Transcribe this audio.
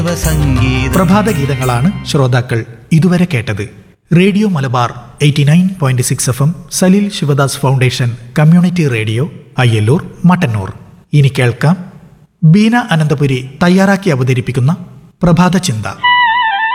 പ്രഭാത ഗീതങ്ങളാണ് ശ്രോതാക്കൾ ഇതുവരെ കേട്ടത്. Radio Malabar 89.6 FM Saleel Sivadas foundation community radio Ayyallur Mattannur. ഇനി കേൾക്കാം ബീന അനന്തപുരി തയ്യാറാക്കി അവതരിപ്പിക്കുന്ന പ്രഭാത ചിന്ത.